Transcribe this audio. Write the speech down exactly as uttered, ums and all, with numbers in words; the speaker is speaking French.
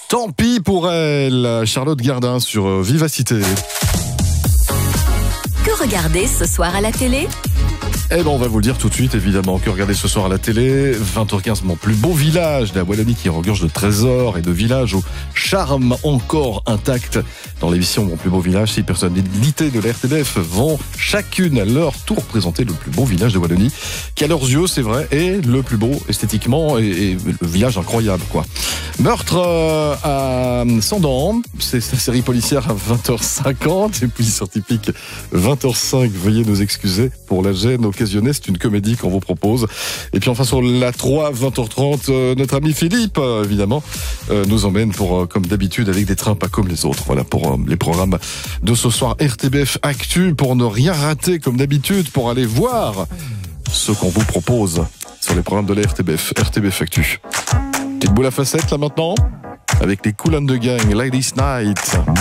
Tant pis pour elle, Charlotte Gardin sur Vivacité. Que regarder ce soir à la télé ? Eh ben, on va vous le dire tout de suite, évidemment. Que regarder ce soir à la télé, vingt heures quinze, mon plus beau village de la Wallonie qui regorge de trésors et de villages au charme encore intact. Dans l'émission Mon plus beau village, six personnalités de la R T B F vont chacune à leur tour présenter le plus beau village de Wallonie, qui à leurs yeux, c'est vrai, est le plus beau esthétiquement et, et le village incroyable, quoi. Meurtre euh, à Sandan, c'est sa série policière à vingt heures cinquante, et puis scientifique vingt heures cinq, veuillez nous excuser pour la gêne occasionnée, c'est une comédie qu'on vous propose. Et puis enfin sur la trois, vingt heures trente, euh, notre ami Philippe, euh, évidemment, euh, nous emmène pour, euh, comme d'habitude, avec des trains pas comme les autres. Voilà pour euh, les programmes de ce soir R T B F Actu, pour ne rien rater comme d'habitude, pour aller voir ce qu'on vous propose sur les programmes de la R T B F, R T B F Actu. Petite boule à facettes là maintenant, avec les Kool and the Gang, Ladies Night.